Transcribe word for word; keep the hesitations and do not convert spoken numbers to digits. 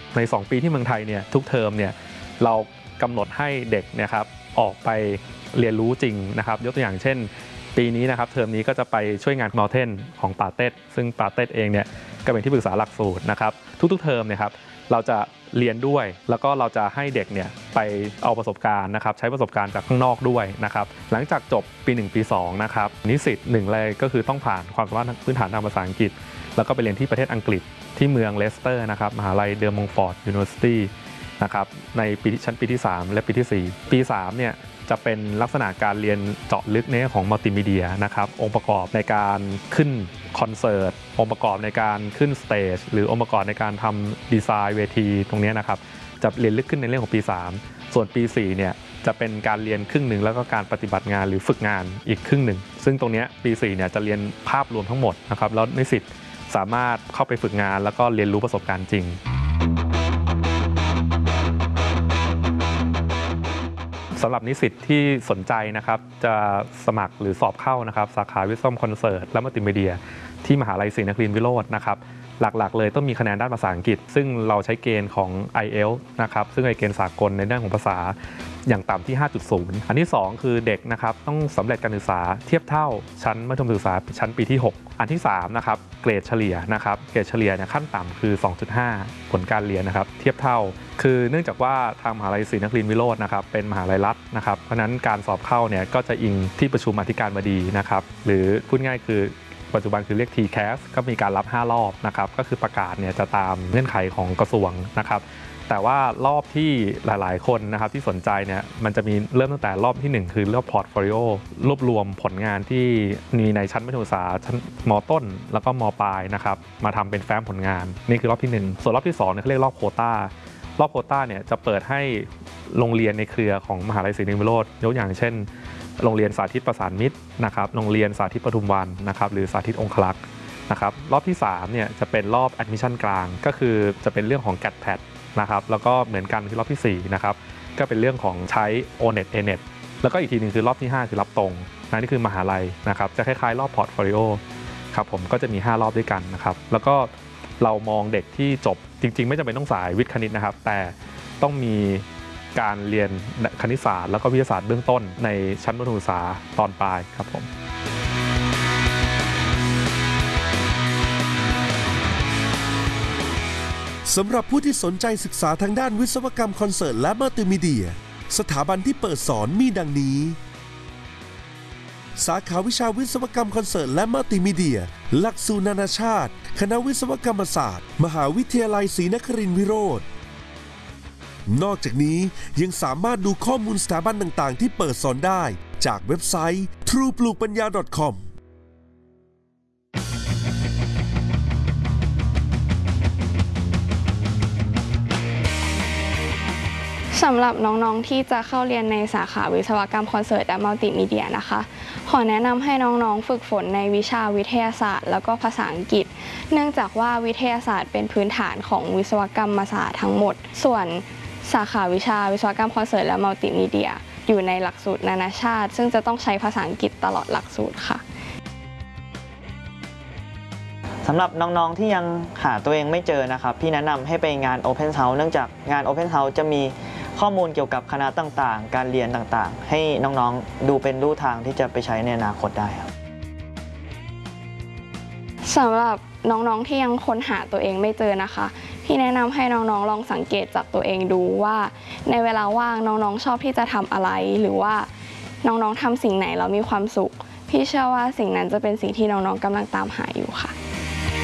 ในสองปีที่เมืองไทยเนี่ยทุกเทอมเนี่ยเรากำหนดให้เด็กเนี่ยครับออกไปเรียนรู้จริงนะครับยกตัวอย่างเช่นปีนี้นะครับเทอมนี้ก็จะไปช่วยงานมอเทนของปาเต็ดซึ่งปาเต็ดเองเนี่ยก็เป็นที่ปรึกษาหลักสูตรนะครับทุกๆเทอมเนี่ยครับเราจะเรียนด้วยแล้วก็เราจะให้เด็กเนี่ยไปเอาประสบการณ์นะครับใช้ประสบการณ์จากข้างนอกด้วยนะครับหลังจากจบปีหนึ่งปีสองนะครับนิสิตหนึ่งเลยก็คือต้องผ่านความสามารถพื้นฐานทางภาษาอังกฤษแล้วก็ไปเรียนที่ประเทศอังกฤษที่เมืองเลสเตอร์นะครับมหาลัยเดอร์มองฟอร์ดยูนิเวอร์ซิตี้นะครับในปีชั้นปีที่สามและปีที่สี่ปีสามเนี่ยจะเป็นลักษณะการเรียนเจาะลึกในเรื่องของมัลติมีเดียนะครับองค์ประกอบในการขึ้นคอนเสิร์ตองค์ประกอบในการขึ้นสเตจหรือองค์ประกอบในการทำดีไซน์เวทีตรงนี้นะครับจะเรียนลึกขึ้นในเรื่องของปีสามส่วนปีสี่เนี่ยจะเป็นการเรียนครึ่งหนึ่งแล้วก็การปฏิบัติงานหรือฝึกงานอีกครึ่งหนึ่งซึ่งตรงนี้ปีสี่เนี่ยจะเรียนภาพรวมทั้งหมดนะครับแล้วนิสิตสามารถเข้าไปฝึกงานแล้วก็เรียนรู้ประสบการณ์จริงสำหรับนิสิตที่สนใจนะครับจะสมัครหรือสอบเข้านะครับสาขาวิศวกรรมคอนเสิร์ตและมัลติมีเดียที่มหาลัยศรีนครินทรวิโรจน์นะครับหลักๆเลยต้องมีคะแนนด้านภาษาอังกฤษซึ่งเราใช้เกณฑ์ของ ไอ เอล ที เอส นะครับซึ่งเป็นเกณฑ์สากลในด้านของภาษาอย่างต่ำที่ ห้าจุดศูนย์ อันที่สองคือเด็กนะครับต้องสำเร็จการศึกษาเทียบเท่าชั้นมัธยมศึกษาชั้นปีที่หกอันที่สามนะครับเกรดเฉลี่ยนะครับเกรดเฉลี่ยเนี่ยขั้นต่ำคือ สองจุดห้า ผลการเรียนนะครับเทียบเท่าคือเนื่องจากว่าทางมหาลัยศรีนครินทรวิโรจน์นะครับเป็นมหาลัยรัฐนะครับเพราะนั้นการสอบเข้าเนี่ยก็จะอิงที่ประชุมอธิการบดีนะครับหรือพูดง่ายคือปัจจุบันคือเรียก ที แคส ก็มีการรับห้ารอบนะครับก็คือประกาศเนี่ยจะตามเงื่อนไขของกระทรวงนะครับแต่ว่ารอบที่หลายๆคนนะครับที่สนใจเนี่ยมันจะมีเริ่มตั้งแต่รอบที่หนึ่งคือรอบพอร์ตโฟลิโอรวบรวมผลงานที่มีในชั้นมัธยมศึกษาชั้นม.ต้นแล้วก็ม.ปลายนะครับมาทำเป็นแฟ้มผลงานนี่คือรอบที่หนึ่งส่วนรอบที่สองเนี่ยเขาเรียกรอบโควต้ารอบโควต้าเนี่ยจะเปิดให้โรงเรียนในเครือของมหาลัยศรีนครินทรวิโรจน์ยกอย่างเช่นโรงเรียนสาธิตประสานมิตรนะครับโรงเรียนสาธิตปทุมวันนะครับหรือสาธิตองคลักษณ์นะครับรอบที่สามเนี่ยจะเป็นรอบ admission กลางก็คือจะเป็นเรื่องของ แกท แพท นะครับแล้วก็เหมือนกันคือรอบที่สี่นะครับก็เป็นเรื่องของใช้ โอ เน็ต เอ เน็ต แล้วก็อีกทีนึงคือรอบที่ห้าคือรับตรงนะนี่คือมหาลัยนะครับจะคล้ายๆรอบพอร์ตโฟลิโอครับผมก็จะมีห้ารอบด้วยกันนะครับแล้วก็เรามองเด็กที่จบจริงๆไม่จำเป็นต้องสายวิทย์คณิตนะครับแต่ต้องมีการเรียนคณิตศาสตร์แล้วก็วิทยาศาสตร์เบื้องต้นในชั้นมัธยมศึกษาตอนปลายครับผมสำหรับผู้ที่สนใจศึกษาทางด้านวิศวกรรมคอนเสิร์ตและมัลติมีเดียสถาบันที่เปิดสอนมีดังนี้สาขาวิชาวิศวกรรมคอนเสิร์ตและมัลติมีเดียหลักสูตรนานาชาติคณะวิศวกรรมศาสตร์มหาวิทยาลัยศรีนครินทรวิโรจน์นอกจากนี้ยังสามารถดูข้อมูลสถาบันต่างๆที่เปิดสอนได้จากเว็บไซต์ ทรู ปลูกปัญญา ดอท คอมสำหรับน้องๆที่จะเข้าเรียนในสาขาวิศวกรรมคอนเสิร์ตและมัลติมีเดียนะคะขอแนะนำให้น้องๆฝึกฝนในวิชาวิทยาศาสตร์แล้วก็ภาษาอังกฤษเนื่องจากว่าวิทยาศาสตร์เป็นพื้นฐานของวิศวกรรมศาสตร์ทั้งหมดส่วนสาขาวิชาวิศวกรรมคอนเสิร์ตและมัลติมีเดียอยู่ในหลักสูตรนานาชาติซึ่งจะต้องใช้ภาษาอังกฤษตลอดหลักสูตรค่ะสำหรับน้องๆที่ยังหาตัวเองไม่เจอนะครับพี่แนะนำให้ไปงาน Open House เนื่องจากงาน Open House จะมีข้อมูลเกี่ยวกับคณะต่างๆการเรียนต่างๆให้น้องๆดูเป็นลู่ทางที่จะไปใช้ในอนาคตได้ครับสำหรับน้องๆที่ยังค้นหาตัวเองไม่เจอนะคะพี่แนะนำให้น้องๆลองสังเกตจากตัวเองดูว่าในเวลาว่างน้องๆชอบที่จะทำอะไรหรือว่าน้องๆทำสิ่งไหนแล้วมีความสุขพี่เชื่อว่าสิ่งนั้นจะเป็นสิ่งที่น้องๆกำลังตามหาอยู่ค่ะ